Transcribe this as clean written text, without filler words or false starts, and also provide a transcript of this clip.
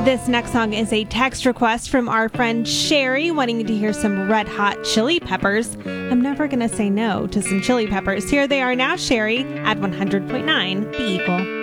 This next song is a text request from our friend Sherry wanting to hear some Red Hot Chili Peppers. I'm never going to say no to some Chili Peppers. Here they are now, Sherry, at 100.9 The Eagle.